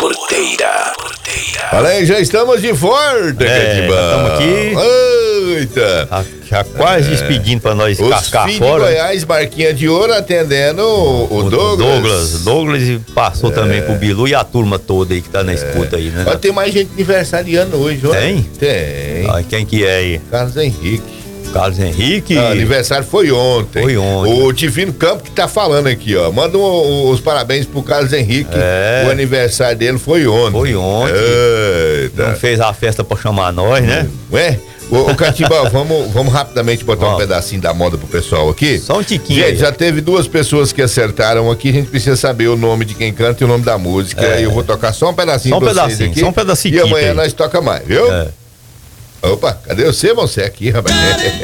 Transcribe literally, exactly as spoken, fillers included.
Porteira. Olha aí, já estamos de volta, É, estamos aqui. Eita. Já, já quase é. despedindo pra nós Os cascar filhos fora. de Goiás, Marquinha de Ouro, atendendo o, o, o Douglas. Douglas. Douglas e passou é. também pro Bilu e a turma toda aí que tá na escuta aí, né? Ó, tem mais gente aniversariando hoje, ó. Tem? Tem. Ah, quem que é aí? Carlos Henrique. Carlos Henrique. Ah, aniversário foi ontem. Foi ontem. O Divino Campo que tá falando aqui, ó. Manda um, os parabéns pro Carlos Henrique. É. O aniversário dele foi ontem. Foi ontem. Eita. Não fez a festa pra chamar nós, né? Ué? Ô, ô Catibal, vamos, vamos rapidamente botar Vamos. um pedacinho da moda pro pessoal aqui. Só um tiquinho. Gente, aí. já teve duas pessoas que acertaram aqui. A gente precisa saber o nome de quem canta e o nome da música. É. Aí eu vou tocar só um pedacinho Só um pra vocês pedacinho, aqui. só um pedacinho E amanhã aí. nós toca mais, viu? É. Opa, cadê você, você aqui, rapaz?